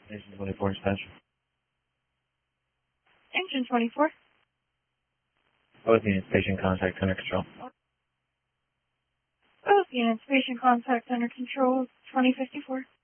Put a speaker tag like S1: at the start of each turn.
S1: Station 24 dispatch.
S2: Engine 24.
S1: Both units, patient contact under control.
S2: Both units, patient contact under control, 2054.